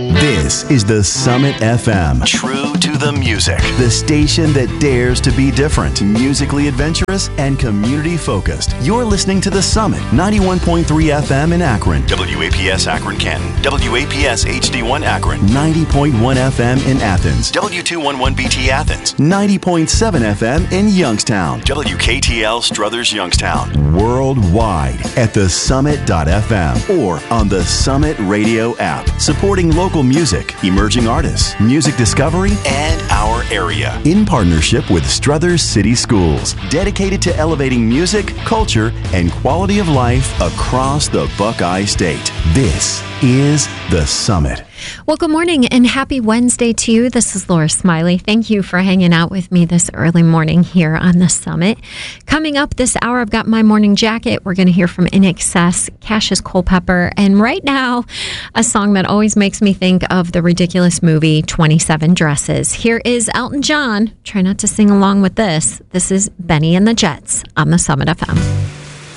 This is the Summit FM. True to the music. The station that dares to be different, musically adventurous, and community focused. You're listening to the Summit, 91.3 FM in Akron. WAPS Akron Canton. WAPS HD1 Akron. 90.1 FM in Athens. W211BT Athens. 90.7 FM in Youngstown. WKTL Struthers Youngstown. Worldwide at thesummit.fm or on the Summit Radio app. Supporting local music, emerging artists, music discovery, and our area. In partnership with Struthers City Schools. Dedicated to elevating music, culture, and quality of life across the Buckeye State. This is the Summit. Well, good morning and happy Wednesday to you. This is Laura Smiley. Thank you for hanging out with me this early morning here on the Summit. Coming up this hour, I've got my morning jacket. We're going to hear from In Excess, Cassius Culpepper, and right now, a song that always makes me think of the ridiculous movie 27 Dresses. Here is Elton John. Try not to sing along with this. This is Benny and the Jets on the Summit FM.